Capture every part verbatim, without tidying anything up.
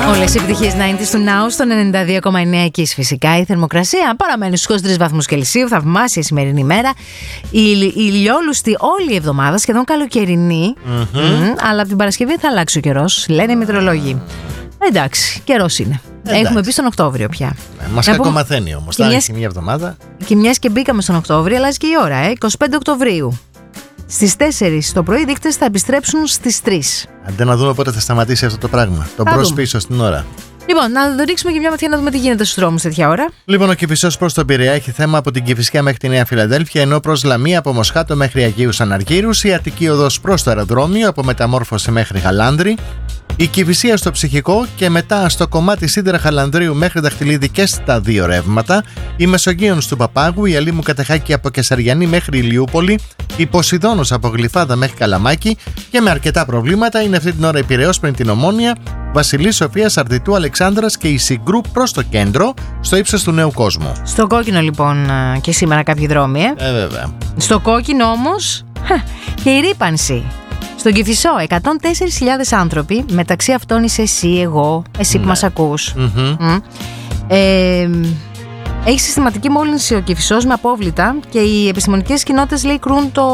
Όλες οι επιτυχίες ενενήντα του Now στον ενενήντα δύο κόμμα εννέα Kiss φυσικά. Η θερμοκρασία παραμένει στους είκοσι τρεις βαθμούς Κελσίου. Θαυμάσια η σημερινή ημέρα. Η, η ηλιόλουστη όλη η εβδομάδα, σχεδόν καλοκαιρινή. Mm-hmm. Mm, αλλά από την Παρασκευή θα αλλάξει ο καιρός, λένε οι μετεωρολόγοι. Εντάξει, καιρός είναι. Εντάξει. Έχουμε μπει στον Οκτώβριο πια. Ναι, μας κακομαθαίνει όμως. Θα έχει μια εβδομάδα. Και μιας και μπήκαμε στον Οκτώβριο, αλλάζει και η ώρα, ε, είκοσι πέντε Οκτωβρίου. Στις τέσσερις το πρωί οι δείκτες θα επιστρέψουν στις τρεις. Αντί να δούμε πότε θα σταματήσει αυτό το πράγμα. Το μπρος πίσω στην ώρα. Λοιπόν, να το ρίξουμε και μια ματιά να δούμε τι γίνεται στους δρόμους τέτοια ώρα. Λοιπόν, ο Κηφισός προς τον Πειραιά έχει θέμα από την Κηφισιά μέχρι τη Νέα Φιλαδέλφια, ενώ προς Λαμία από Μοσχάτο μέχρι Αγίους Αναργύρους, η Αττική οδός προς το αεροδρόμιο από Μεταμόρφωση μέχρι Γαλάνδρη, η Κηφισία στο Ψυχικό και μετά στο κομμάτι Σίδερα Χαλανδρίου μέχρι Δαχτυλίδη και στα δύο ρεύματα, η Μεσογείων του Παπάγου, η Αλήμου Κατεχάκη από Κεσαριανή μέχρι Ηλιούπολη, η Ποσειδώνος από Γλυφάδα μέχρι Καλαμάκη και με αρκετά προβλήματα είναι αυτή την ώρα η Πειραιώς πριν την Ομόνια, Βασιλής Σοφίας, Αρδιτού, Αλεξάνδρας και η Συγκρού προς το κέντρο, στο ύψος του Νέου Κόσμου. Στο κόκκινο λοιπόν και σήμερα κάποιοι δρόμοι, ε. Ε, βέβαια. Στο κόκκινο όμως και η ρύπανση. Στον Κηφισό, εκατόν τέσσερις χιλιάδες άνθρωποι, μεταξύ αυτών είσαι εσύ, εγώ, εσύ που ναι. μας ακούς. Mm-hmm. Mm. Ε, έχει συστηματική μόλυνση ο Κηφισός με απόβλητα και οι επιστημονικές κοινότητες λέει κρούν το,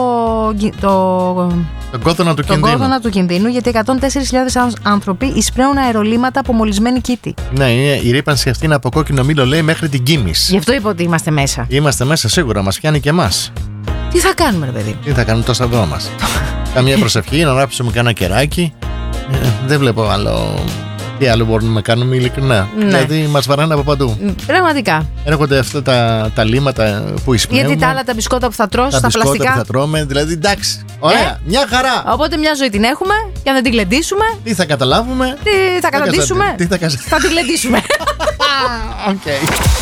το, τον κόδωνα του, τον κόδωνα του κινδύνου, γιατί εκατόν τέσσερις χιλιάδες άνθρωποι εισπρέουν αερολύματα από μολυσμένη κήτη. Ναι, η ρύπανση αυτή είναι από κόκκινο μήλο, λέει, μέχρι την Κίμης. Γι' αυτό είπα ότι είμαστε μέσα. Είμαστε μέσα σίγουρα, μας πιάνει και εμάς. Τι θα κάνουμε, ρε παιδί? Τι θα κάνουμε το σταυρό μας? Καμία προσευχή, να ράψουμε κάνα κεράκι. Ε, δεν βλέπω άλλο. Τι άλλο μπορούμε να κάνουμε, ειλικρινά. Ναι. Δηλαδή μας βαράνε από παντού. Πραγματικά. Έρχονται αυτά τα, τα λίματα που εισπνέουν. Γιατί τα άλλα τα μπισκότα που θα τρως, τα τα πλαστικά. Τα μπισκότα που θα τρώμε. Δηλαδή εντάξει. Ωραία. Ε? Μια χαρά. Οπότε μια ζωή την έχουμε για να την γλεντήσουμε. Τι θα καταλάβουμε. Τι θα καταντήσουμε. Τι θα, θα την γλεντήσουμε. Okay.